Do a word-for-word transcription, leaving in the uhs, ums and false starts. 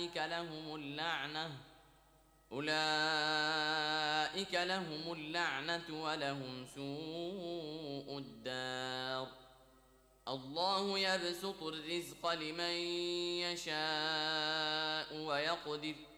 أولئك لهم اللعنة أولئك لهم اللعنة ولهم سوء الدار. الله يبسط الرزق لمن يشاء ويقدر